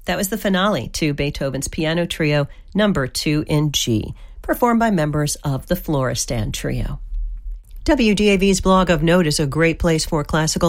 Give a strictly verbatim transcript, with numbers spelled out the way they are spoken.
That was the finale to Beethoven's Piano Trio Number two in G, performed by members of the Florestan Trio. W D A V's blog of note is a great place for classical